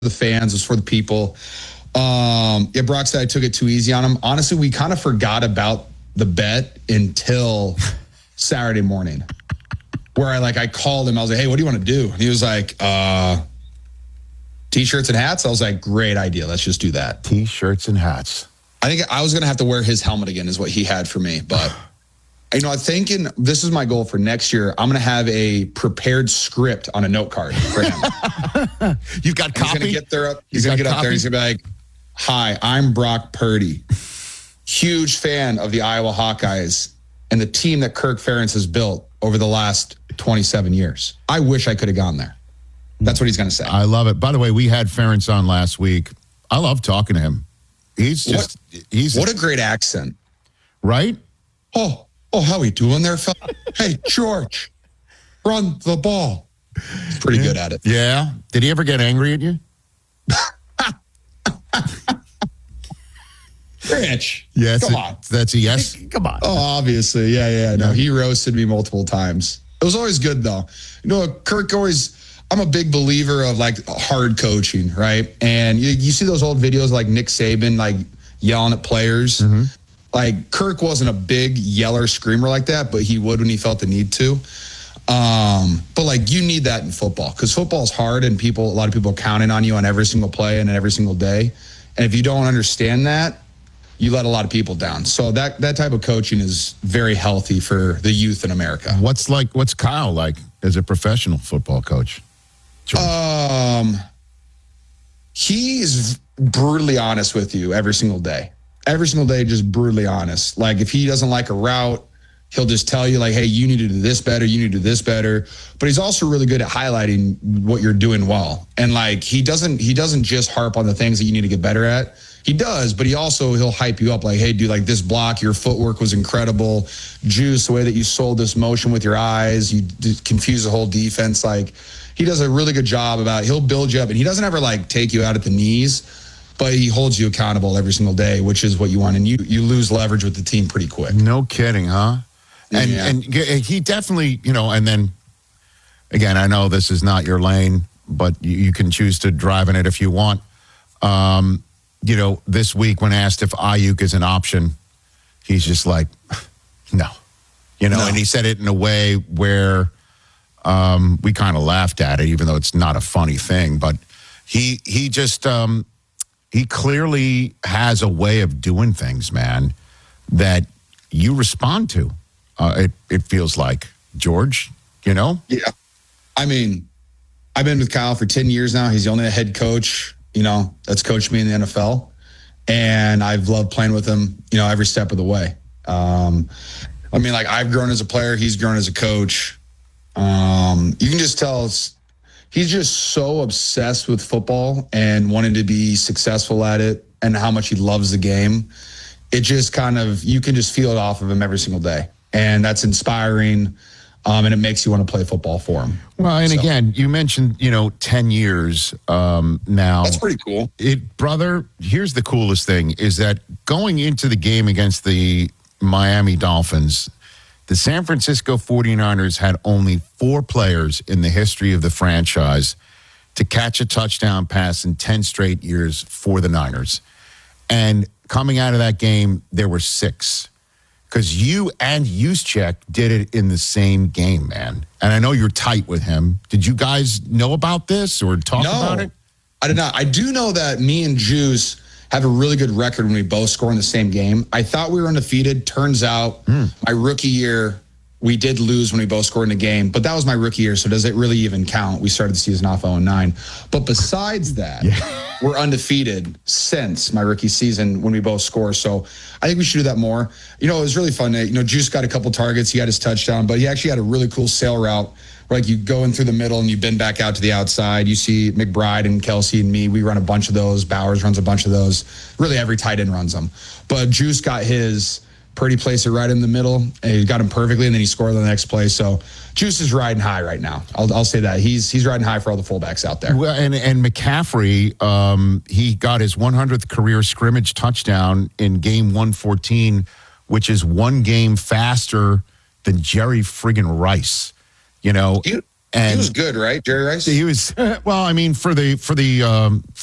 the fans. It was for the people. Brock said I took it too easy on him. Honestly, we kind of forgot about the bet until Saturday morning, where I called him. I was like, hey, what do you want to do? And he was like, T-shirts and hats. I was like, great idea. Let's just do that. T-shirts and hats. I think I was going to have to wear his helmet again is what he had for me. But, I'm thinking this is my goal for next year. I'm going to have a prepared script on a note card for him. You've got copy? He's going to get there. He's going to get up there. He's going to be like, hi, I'm Brock Purdy. Huge fan of the Iowa Hawkeyes and the team that Kirk Ferentz has built over the last 27 years. I wish I could have gone there. That's what he's going to say. I love it. By the way, we had Ferentz on last week. I love talking to him. What a great accent. Right? Oh, how we doing there, fella? Hey, George, run the ball. He's pretty good at it. Yeah. Did he ever get angry at you? Rich. Yes. Come on. That's a yes? Come on. Oh, obviously. Yeah. No, he roasted me multiple times. It was always good, though. Kirk I'm a big believer of hard coaching, right? And you see those old videos like Nick Saban, yelling at players. Mm-hmm. Kirk wasn't a big yeller, screamer like that, but he would when he felt the need to. But you need that in football because football is hard and a lot of people are counting on you on every single play and every single day. And if you don't understand that, you let a lot of people down. So that type of coaching is very healthy for the youth in America. What's Kyle like as a professional football coach? He is brutally honest with you every single day. Every single day, just brutally honest. If he doesn't like a route, he'll just tell you hey, you need to do this better. You need to do this better. But he's also really good at highlighting what you're doing well. And he doesn't just harp on the things that you need to get better at. He does, but he'll hype you up hey, dude, this block, your footwork was incredible. Juice, the way that you sold this motion with your eyes, you confuse the whole defense. He does a really good job he'll build you up and he doesn't ever take you out at the knees. But he holds you accountable every single day, which is what you want. And you lose leverage with the team pretty quick. No kidding, huh? And he definitely, and then, again, I know this is not your lane, but you can choose to drive in it if you want. This week when asked if Ayuk is an option, he's just like, no. No. And he said it in a way where we kind of laughed at it, even though it's not a funny thing. But he just... he clearly has a way of doing things, man, that you respond to. It feels like, George, Yeah. I've been with Kyle for 10 years now. He's the only head coach, that's coached me in the NFL. And I've loved playing with him, every step of the way. I've grown as a player. He's grown as a coach. You can just tell he's just so obsessed with football and wanting to be successful at it and how much he loves the game. It just you can just feel it off of him every single day. And that's inspiring. And it makes you want to play football for him. Well, and again, you mentioned, 10 years now. That's pretty cool. Brother, here's the coolest thing is that going into the game against the Miami Dolphins, the San Francisco 49ers had only 4 players in the history of the franchise to catch a touchdown pass in 10 straight years for the Niners. And coming out of that game, there were 6. Because you and Juszczyk did it in the same game, man. And I know you're tight with him. Did you guys know about this or talk about it? I did not. I do know that me and Juice have a really good record when we both score in the same game. I thought we were undefeated. Turns out my rookie year, we did lose when we both scored in the game. But that was my rookie year, so does it really even count? We started the season off 0-9. But besides that, we're undefeated since my rookie season when we both score. So I think we should do that more. It was really fun. Juice got a couple targets. He got his touchdown. But he actually had a really cool sail route where you go in through the middle and you bend back out to the outside. You see McBride and Kelsey and me. We run a bunch of those. Bowers runs a bunch of those. Really every tight end runs them. But Juice got his. Purdy placed it right in the middle, and he got him perfectly, and then he scored on the next play. So Juice is riding high right now. I'll say that. He's riding high for all the fullbacks out there. Well, and McCaffrey, he got his 100th career scrimmage touchdown in game 114, which is one game faster than Jerry friggin' Rice. And He was good, right, Jerry Rice? he was well. I mean, for the